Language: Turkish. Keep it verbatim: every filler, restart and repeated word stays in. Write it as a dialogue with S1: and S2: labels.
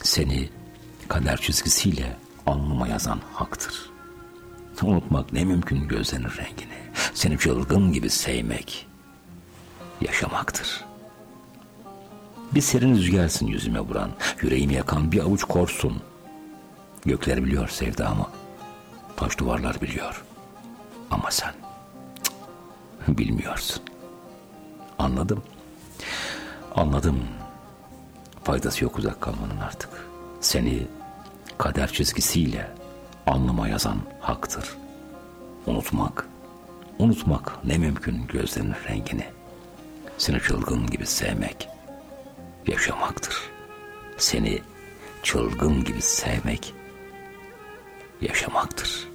S1: Seni kader çizgisiyle alnıma yazan haktır. Unutmak ne mümkün gözlerinin rengini. Seni çılgın gibi sevmek yaşamaktır. Bir serin rüzgarsın yüzüme vuran, yüreğimi yakan bir avuç korsun. Gökler biliyor sevdamı, taş duvarlar biliyor. Ama sen cık, bilmiyorsun. Anladım. Anladım. Faydası yok uzak kalmanın artık. Seni kader çizgisiyle alnıma yazan haktır. Unutmak, unutmak ne mümkün gözlerinin rengini. Seni çılgın gibi sevmek yaşamaktır. Seni çılgın gibi sevmek yaşamaktır.